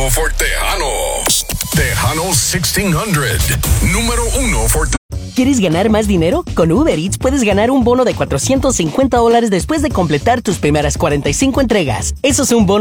for Tejanos. Tejanos 1600. Número 1 for ¿Quieres ganar más dinero? Con Uber Eats puedes ganar un bono de $450 después de completar tus primeras 45 entregas. Eso es un bono